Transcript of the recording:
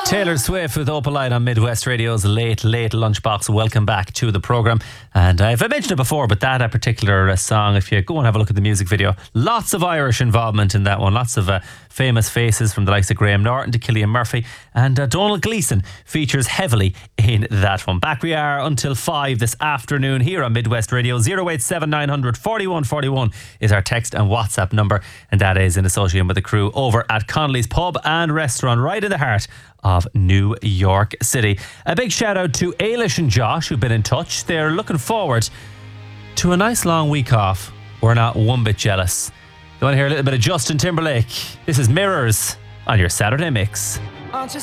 Taylor Swift with Opalite on Midwest Radio's Late Lunchbox. Welcome back to the programme. And if I mentioned it before, but that particular song, if you go and have a look at the music video, lots of Irish involvement in that one. Lots of famous faces from the likes of Graham Norton to Cillian Murphy. And Donald Gleeson features heavily in that one. Back we are until 5 this afternoon here on Midwest Radio. 087 900 4141 is our text and WhatsApp number. And that is in association with the crew over at Connolly's Pub and Restaurant, right in the heart of New York City. A big shout out to Ailish and Josh who've been in touch. They're looking forward to a nice long week off. We're not one bit jealous. You want to hear a little bit of Justin Timberlake? This is Mirrors on your Saturday Mix. Aren't you